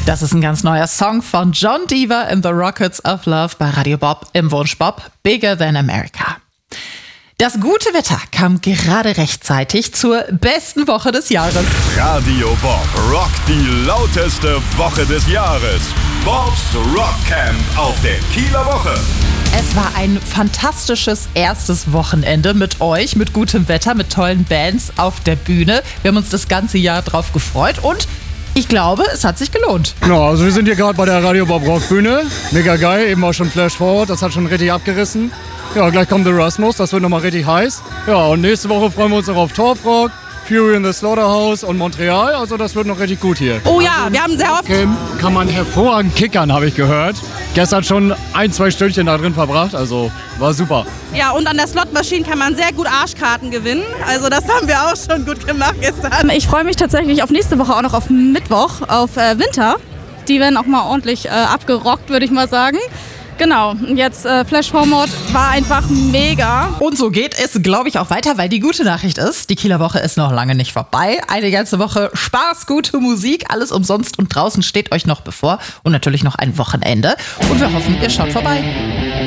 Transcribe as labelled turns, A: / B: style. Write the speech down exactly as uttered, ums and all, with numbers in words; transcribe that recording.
A: Das ist ein ganz neuer Song von John Deaver in The Rockets of Love bei Radio Bob im Wunsch Bob, Bigger Than America. Das gute Wetter kam gerade rechtzeitig zur besten Woche des Jahres.
B: Radio Bob rockt die lauteste Woche des Jahres. Bobs Rockcamp auf der Kieler Woche.
A: Es war ein fantastisches erstes Wochenende mit euch, mit gutem Wetter, mit tollen Bands auf der Bühne. Wir haben uns das ganze Jahr drauf gefreut und ich glaube, es hat sich gelohnt.
C: Ja, also wir sind hier gerade bei der Radio Bob Rock Bühne. Mega geil, eben auch schon Flash Forward, das hat schon richtig abgerissen. Ja, gleich kommt The Rasmus, das wird nochmal richtig heiß. Ja, und nächste Woche freuen wir uns noch auf Torfrock, Fury in the Slaughterhouse und Montreal. Also das wird noch richtig gut hier.
D: Oh ja, wir haben sehr oft...
C: Camp kann man hervorragend kickern, habe ich gehört. Gestern schon ein, zwei Stündchen da drin verbracht, also war super.
D: Ja, und an der Slot-Maschine kann man sehr gut Arschkarten gewinnen. Also das haben wir auch schon gut gemacht gestern.
E: Ich freue mich tatsächlich auf nächste Woche auch noch auf Mittwoch, auf äh, Winter. Die werden auch mal ordentlich äh, abgerockt, würde ich mal sagen. Genau, und jetzt äh, Flash Forward war einfach mega.
A: Und so geht es, glaube ich, auch weiter, weil die gute Nachricht ist, die Kieler Woche ist noch lange nicht vorbei. Eine ganze Woche Spaß, gute Musik, alles umsonst und draußen steht euch noch bevor und natürlich noch ein Wochenende. Und wir hoffen, ihr schaut vorbei.